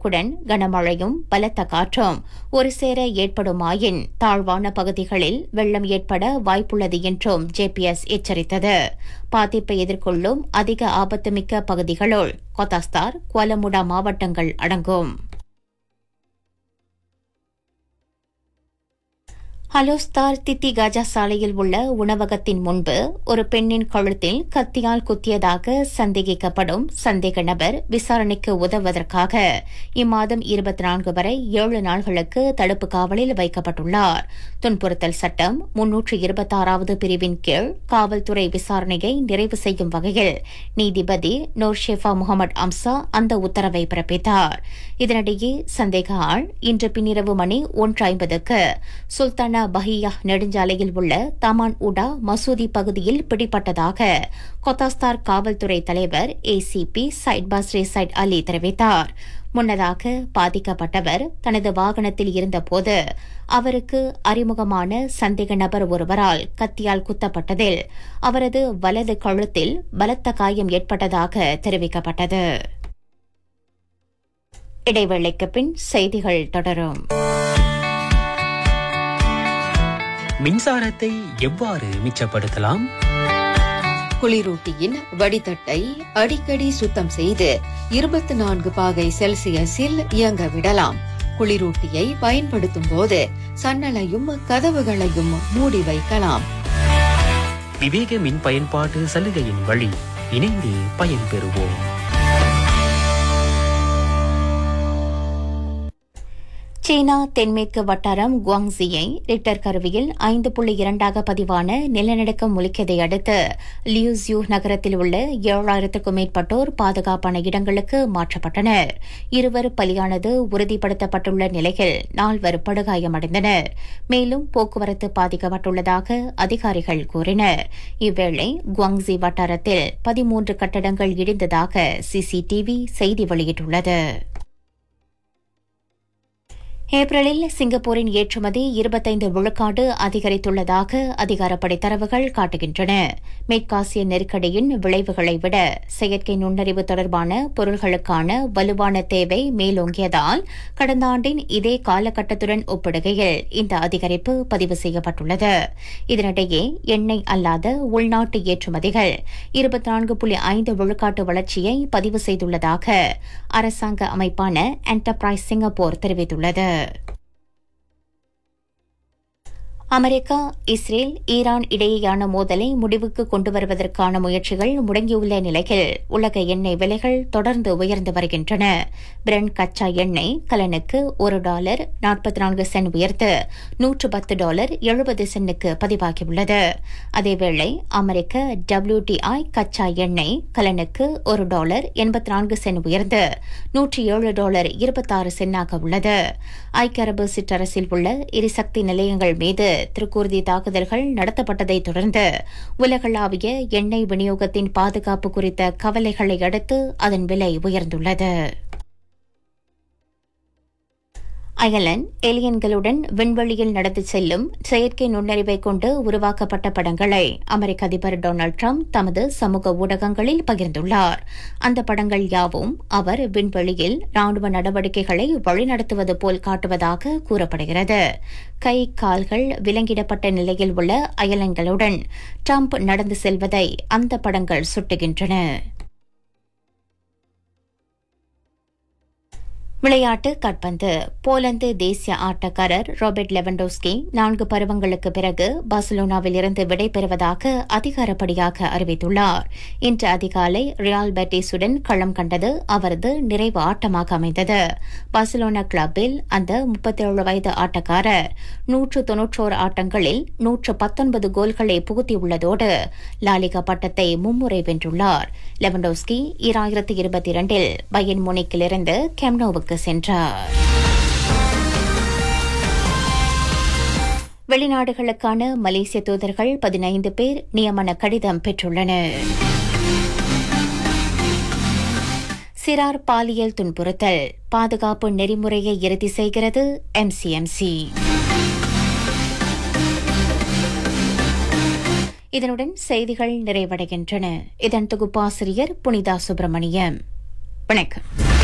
போக்குடன் கனமழையும் பலத்த காற்றும் ஒரு சேர ஏற்படுமாயின் தாழ்வான பகுதிகளில் வெள்ளம் ஏற்பட வாய்ப்புள்ளது என்றும் ஜேபிஎஸ் எச்சரித்தது. பாதிப்பை எதிர்கொள்ளும் அதிக ஆபத்துமிக்க பகுதிகளுள் கொத்தாஸ்தார், குவாலமுடா மாவட்டங்கள் அடங்கும். ஹலோஸ்தார் தித்தி காஜா சாலையில் உள்ள உணவகத்தின் முன்பு ஒரு பெண்ணின் கழுத்தில் கத்தியால் குத்தியதாக சந்தேகிக்கப்படும் சந்தேக நபர் விசாரணைக்கு உதவுவதற்காக இம்மாதம் 24 வரை 7 நாள்களுக்கு தடுப்பு காவலில் வைக்கப்பட்டுள்ளார். துன்புறுத்தல் சட்டம் 326வது பிரிவின் கீழ் காவல்துறை விசாரணையை நிறைவு செய்யும் வகையில் நீதிபதி நூர்ஷேஃபா முகமது அம்சா அந்த உத்தரவை பிறப்பித்தார். இதனிடையே சந்தேக ஆள் இன்று பின்னிரவு மணி 1:50க்கு சுல்தானா பஹியா நெடுஞ்சாலையில் உள்ள தமான் உடா மசூதி பகுதியில் பிடிப்பட்டதாக கொத்தாஸ்தார் காவல்துறை தலைவர் ஏசிபி சைட் பாஸ்ரே சைட் அலி தெரிவித்தார். முன்னதாக பாதிக்கப்பட்டவர் தனது வாகனத்தில் இருந்தபோது அவருக்கு அறிமுகமான சந்தேக நபர் ஒருவரால் கத்தியால் குத்தப்பட்டதில் அவரது வலது கழுத்தில் பலத்த காயம் ஏற்பட்டதாக தெரிவிக்கப்பட்டது. இடைவேளைக்கு பின் செய்திகள் தொடரும். மின்சாரத்தை எவ்வாறு மிச்சப்படுத்தலாம்? குளிரூட்டியின் வடிதட்டை அடிக்கடி சுத்தம் செய்து 24 பாகை செல்சியஸில் இயங்க விடலாம். குளிரூட்டியை பயன்படுத்தும் போது சன்னலையும் கதவுகளையும் மூடி வைக்கலாம். விவேக மின் பயன்பாட்டு சலுகையின் வழி இணைந்து பயன்பெறுவோம். சீனா தென்மேற்கு வட்டாரம் குவாங்ஸியை ரிக்டர் கருவியில் 5.2 பதிவான நிலநடுக்கம் முழிக்கதை அடுத்து லியூசியூ நகரத்தில் உள்ள 7,000க்கும் மேற்பட்டோர் பாதுகாப்பான இடங்களுக்கு மாற்றப்பட்டனர். 2 பலியானது உறுதிப்படுத்தப்பட்டுள்ள நிலையில் 4 படுகாயமடைந்தனர். மேலும் போக்குவரத்து பாதிக்கப்பட்டுள்ளதாக அதிகாரிகள் கூறினர். இவ்வேளை குவாங்ஸி வட்டாரத்தில் 13 கட்டடங்கள் இடிந்ததாக சிசிடிவி செய்தி வெளியிட்டுள்ளது. ஏப்ரலில் சிங்கப்பூரின் ஏற்றுமதி 25 விழுக்காடு அதிகரித்துள்ளதாக அதிகாரப்படை தரவுகள் காட்டுகின்றன. மேற்காசிய நெருக்கடியின் விளைவுகளை விட செயற்கை நுண்ணறிவு தொடர்பான பொருள்களுக்கான வலுவான தேவை மேலோங்கியதால் கடந்த ஆண்டின் இதே காலகட்டத்துடன் ஒப்பிடுகையில் இந்த அதிகரிப்பு பதிவு செய்யப்பட்டுள்ளது. இதனிடையே எண்ணெய் அல்லாத உள்நாட்டு ஏற்றுமதிகள் 24.5 விழுக்காட்டு வளர்ச்சியை பதிவு செய்துள்ளதாக அரசாங்க அமைப்பான என்டர்பிரைஸ் சிங்கப்பூர் தெரிவித்துள்ளது. அமெரிக்கா, இஸ்ரேல், ஈரான் இடையேயான மோதலை முடிவுக்கு கொண்டு வருவதற்கான முயற்சிகள் முடங்கியுள்ள நிலையில் உலக எண்ணெய் விலைகள் தொடர்ந்து உயர்ந்து வருகின்றன. பிரெண்ட் கச்சா எண்ணெய் கலனுக்கு $1.44 உயர்ந்து $110.70 பதிவாகியுள்ளது. அதேவேளை அமெரிக்க WTI கச்சா எண்ணெய் கலனுக்கு $1.84 உயர்ந்து $107.26 உள்ளது. ஐக்கிய அரபு சிற்றரசில் உள்ள எரிசக்தி நிலையங்கள் மீது திருக்கூர்தி தாக்குதல்கள் நடத்தப்பட்டதை தொடர்ந்து உலகளாவிய எண்ணெய் விநியோகத்தின் பாதுகாப்பு குறித்த கவலைகளை அடுத்து அதன் விலை உயர்ந்துள்ளது. அயர்லாந்து ஏலியன்களுடன் விண்வெளியில் நடந்து செல்லும் செயற்கை நுண்ணறிவை கொண்டு உருவாக்கப்பட்ட படங்களை அமெரிக்க அதிபர் டொனால்டு டிரம்ப் தமது சமூக ஊடகங்களில் பகிர்ந்துள்ளார். அந்த படங்கள் யாவும் அவர் விண்வெளியில் ராணுவ நடவடிக்கைகளை வழிநடத்துவது போல் காட்டுவதாக கூறப்படுகிறது. கை கால்கள் விலங்கிடப்பட்ட நிலையில் உள்ள அயர்லாந்துடன் டிரம்ப் நடந்து செல்வதை அந்த படங்கள் சுட்டுகின்றன. விளையாட்டு கால்பந்து. போலந்து தேசிய ஆட்டக்காரர் ராபர்ட் லெவன்டோஸ்கி 4 பருவங்களுக்கு பிறகு பார்சிலோனாவில் இருந்து விடைபெறுவதாக அதிகாரப்படியாக அறிவித்துள்ளார். இன்று அதிகாலை ரியால் பெட்டிஸுடன் களம் கண்டது அவரது நிறைவு ஆட்டமாக அமைந்தது. பார்சிலோனா கிளப்பில் அந்த 37 வயது ஆட்டக்காரர் 191 ஆட்டங்களில் 119 கோல்களை புகுத்தியுள்ளதோடு லாலிகா பட்டத்தை மும்முறை வென்றுள்ளார். லெவன்டோஸ்கி 2022இல் பயன் முனிக்கிலிருந்து கெம்னோவுக்கு சென்றார். வெளிநாடுகளுக்கான மலேசிய தூதர்கள் 15 பேர் நியமன கடிதம் பெற்றுள்ளனர். சிறார் பாலியல் துன்புறுத்தல் பாதுகாப்பு நெறிமுறையை இறுதி செய்கிறது MCMC. இதனுடன் செய்திகள் நிறைவடைகின்றன. இதன் தொகுப்பாசிரியர் புனிதா சுப்பிரமணியம். வணக்கம்.